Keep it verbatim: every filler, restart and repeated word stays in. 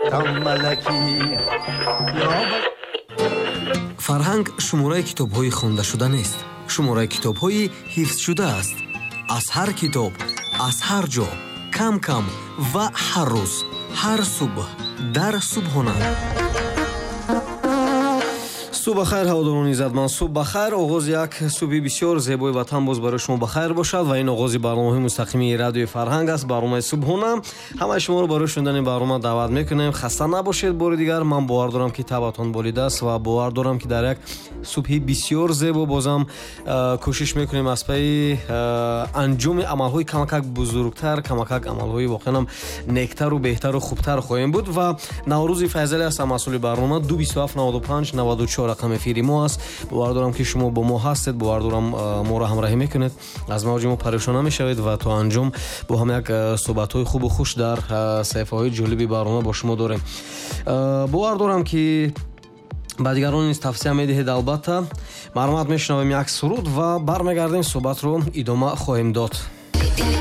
фарҳанг шумораи китобҳои хондашуда нест, шумораи китобҳои ҳифзшуда аст. аз ҳар китоб, аз ҳар ҷо, кам кам ва ҳар рӯз, ҳар субҳ дар субҳона. субҳ бахайр ҳаводорони иззатманд, субҳ бахайр. оғози як субҳи бисёр зебои ватан боз барои шумо бахайр бошад ва ин оғози барномаҳои мустақими радиои Фарҳанг аст, барномаи субҳона. ҳамаи шуморо барои шунидани барнома даъват мекунем. хаста набошед. бори дигар ман бовар дорам ки табатон болидааст ва бовар дорам ки дар як субҳи бисёр зебо бозам кӯшиш мекунем аз паи анҷоми амалҳои камакак бузургтар, камакак амалҳои воқеан нектару беҳтару хубтар хоҳем буд. ва наврӯзи файзалӣ ҳастам масъули барнома. ду бисту ҳафт наводу панҷ наводу чор рақами эфири мо аст. бовар дорам ки шумо бо мо ҳастед, бовар дорам моро ҳамроҳӣ мекунед, аз мавҷи мо парешон намешавед ва то анҷом бо ҳам як суҳбатҳои хубу хуш дар саҳифаҳои ҷолиби барнома бо шумо дорем. бовар дорам ки ба дигарон низ тавсия медиҳед. албатта марҳамат, мешунавем як суруд ва бармегардем суҳбатро идома хоҳем дод.